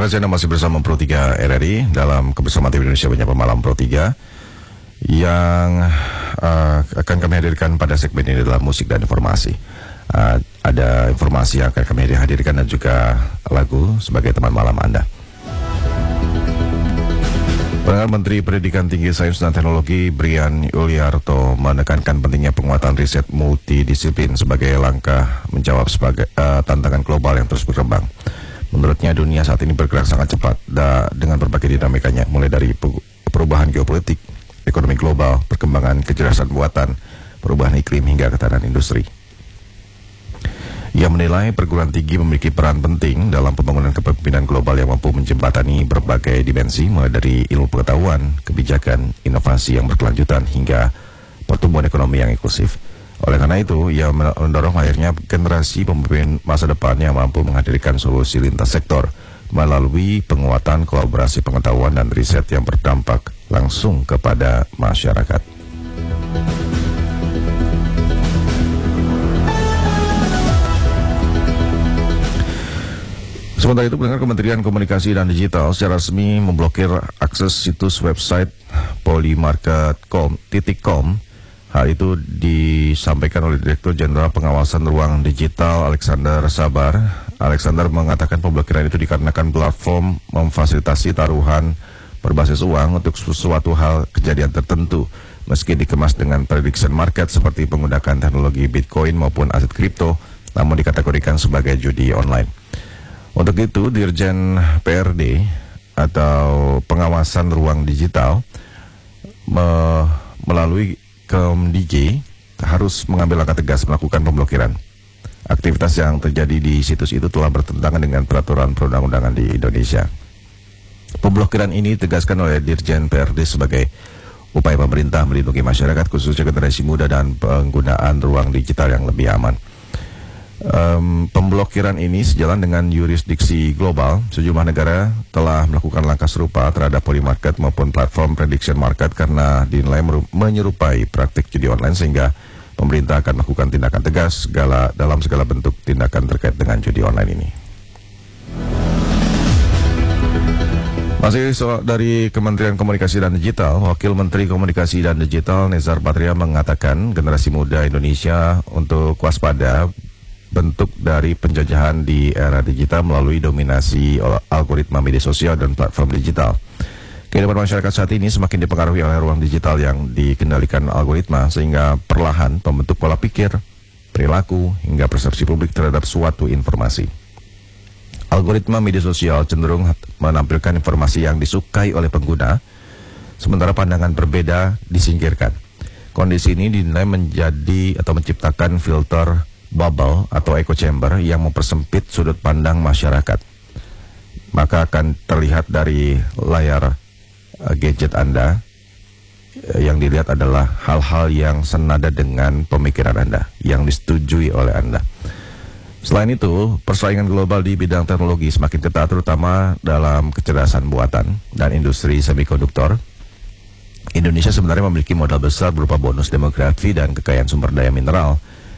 Terima kasih Anda masih bersama Pro 3 RRI dalam kebersamaan TV Indonesia Menyapa Malam Pro 3 yang akan kami hadirkan pada segmen ini adalah musik dan informasi. Ada informasi yang akan kami hadirkan dan juga lagu sebagai teman malam Anda. Perdana Menteri Pendidikan Tinggi Sains dan Teknologi Brian Yuliarto menekankan pentingnya penguatan riset multidisiplin sebagai langkah menjawab sebagai tantangan global yang terus berkembang. Menurutnya dunia saat ini bergerak sangat cepat dengan berbagai dinamikanya, mulai dari perubahan geopolitik, ekonomi global, perkembangan kecerdasan buatan, perubahan iklim hingga ketahanan industri. Ia menilai perguruan tinggi memiliki peran penting dalam pembangunan kepemimpinan global yang mampu menjembatani berbagai dimensi, mulai dari ilmu pengetahuan, kebijakan, inovasi yang berkelanjutan hingga pertumbuhan ekonomi yang inklusif. Oleh karena itu, ia mendorong lahirnya generasi pemimpin masa depan yang mampu menghadirkan solusi lintas sektor melalui penguatan kolaborasi pengetahuan dan riset yang berdampak langsung kepada masyarakat. Sementara itu, pendengar, Kementerian Komunikasi dan Digital secara resmi memblokir akses situs website polymarket.com. Hal itu disampaikan oleh Direktur Jenderal Pengawasan Ruang Digital Alexander Sabar. Alexander mengatakan pemblokiran itu dikarenakan platform memfasilitasi taruhan berbasis uang untuk sesuatu hal kejadian tertentu, meski dikemas dengan prediction market seperti menggunakan teknologi Bitcoin maupun aset kripto, namun dikategorikan sebagai judi online. Untuk itu, Dirjen PRD atau Pengawasan Ruang Digital melalui KMDJ harus mengambil langkah tegas melakukan pemblokiran. Aktivitas yang terjadi di situs itu telah bertentangan dengan peraturan perundang-undangan di Indonesia. Pemblokiran ini ditegaskan oleh Dirjen PRD sebagai upaya pemerintah melindungi masyarakat, khususnya generasi muda, dan penggunaan ruang digital yang lebih aman. Pemblokiran ini sejalan dengan yurisdiksi global. Sejumlah negara telah melakukan langkah serupa terhadap polymarket maupun platform prediction market karena dinilai menyerupai praktik judi online, sehingga pemerintah akan melakukan tindakan tegas dalam segala bentuk tindakan terkait dengan judi online ini. Masih dari Kementerian Komunikasi dan Digital, Wakil Menteri Komunikasi dan Digital Nezar Patria mengatakan generasi muda Indonesia untuk waspada bentuk dari penjajahan di era digital melalui dominasi algoritma media sosial dan platform digital. Kehidupan masyarakat saat ini semakin dipengaruhi oleh ruang digital yang dikendalikan algoritma, sehingga perlahan pembentuk pola pikir, perilaku, hingga persepsi publik terhadap suatu informasi. Algoritma media sosial cenderung menampilkan informasi yang disukai oleh pengguna, sementara pandangan berbeda disingkirkan. Kondisi ini dinilai menjadi atau menciptakan filter bubble atau echo chamber yang mempersempit sudut pandang masyarakat. Maka akan terlihat dari layar gadget Anda, yang dilihat adalah hal-hal yang senada dengan pemikiran Anda, yang disetujui oleh Anda. Selain itu, persaingan global di bidang teknologi semakin ketat, terutama dalam kecerdasan buatan dan industri semikonduktor. Indonesia sebenarnya memiliki modal besar berupa bonus demografi dan kekayaan sumber daya mineral